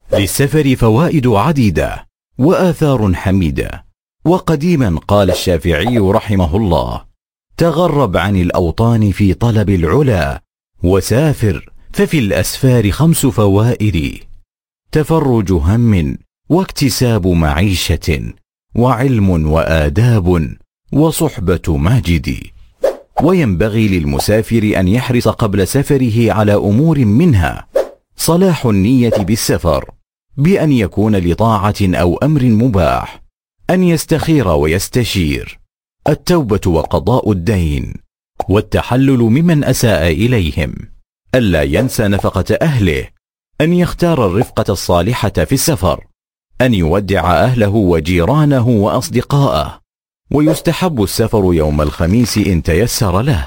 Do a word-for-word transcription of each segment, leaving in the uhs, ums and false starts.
للسفر فوائد عديدة وآثار حميدة. وقديما قال الشافعي رحمه الله: تغرب عن الأوطان في طلب العلا، وسافر ففي الأسفار خمس فوائد: تفرج هم، واكتساب معيشة، وعلم وآداب، وصحبة ماجد. وينبغي للمسافر أن يحرص قبل سفره على أمور منها صلاح النية بالسفر، بأن يكون لطاعة أو أمر مباح، أن يستخير ويستشير، التوبة وقضاء الدين، والتحلل ممن أساء إليهم، ألا ينسى نفقة أهله، أن يختار الرفقة الصالحة في السفر، أن يودع أهله وجيرانه وأصدقاءه. ويستحب السفر يوم الخميس إن تيسر له،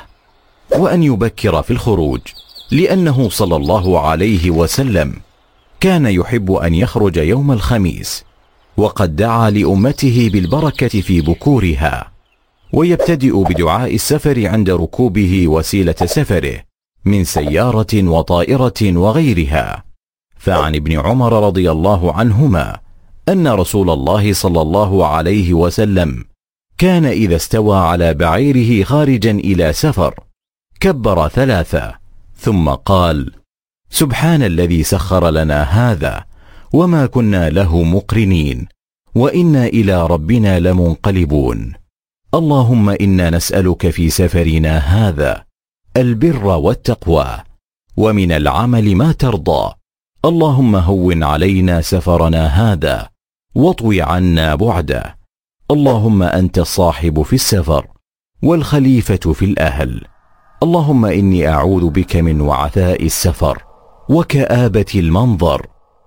وأن يبكر في الخروج، لأنه صلى الله عليه وسلم كان يحب أن يخرج يوم الخميس، وقد دعا لأمته بالبركة في بكورها. ويبتدئ بدعاء السفر عند ركوبه وسيلة سفره من سيارة وطائرة وغيرها. فعن ابن عمر رضي الله عنهما أن رسول الله صلى الله عليه وسلم كان إذا استوى على بعيره خارجا إلى سفر كبر ثلاثة، ثم قال: سبحان الذي سخر لنا هذا وما كنا له مقرنين وإنا إلى ربنا لمنقلبون. اللهم إنا نسألك في سفرنا هذا البر والتقوى، ومن العمل ما ترضى. اللهم هون علينا سفرنا هذا واطوي عنا بعده. اللهم أنت الصاحب في السفر والخليفة في الأهل. اللهم إني أعوذ بك من وعثاء السفر وكآبة المنظر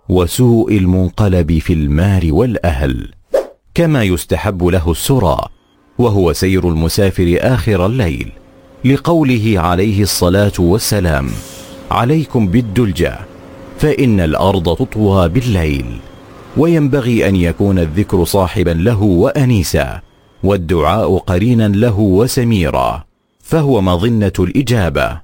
وسوء المنقلب في المال والأهل. كما يستحب له السرى، وهو سير المسافر آخر الليل، لقوله عليه الصلاة والسلام: عليكم بالدلجة فإن الأرض تطوى بالليل. وينبغي أن يكون الذكر صاحبا له وأنيسا، والدعاء قرينا له وسميرا، فهو مظنة الإجابة.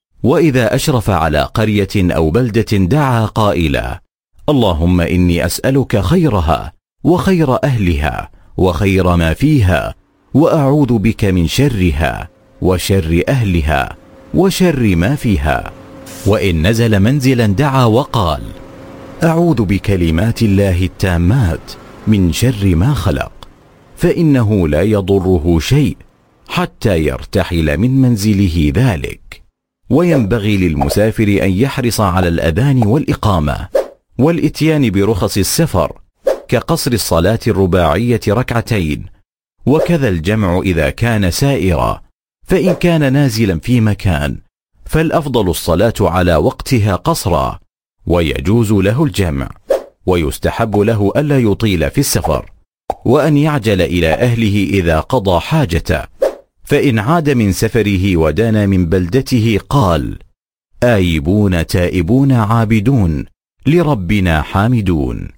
وإذا أشرف على قرية أو بلدة دعا قائلا: اللهم إني أسألك خيرها وخير أهلها وخير ما فيها، وأعوذ بك من شرها وشر أهلها وشر ما فيها. وإن نزل منزلا دعا وقال: أعوذ بكلمات الله التامات من شر ما خلق، فإنه لا يضره شيء حتى يرتحل من منزله ذلك. وينبغي للمسافر أن يحرص على الأذان والإقامة والإتيان برخص السفر، كقصر الصلاة الرباعية ركعتين، وكذا الجمع إذا كان سائرا. فإن كان نازلا في مكان فالأفضل الصلاة على وقتها قصرا، ويجوز له الجمع. ويستحب له ألا يطيل في السفر، وأن يعجل إلى أهله إذا قضى حاجته. فإن عاد من سفره ودنا من بلدته قال: آيبون تائبون عابدون لربنا حامدون.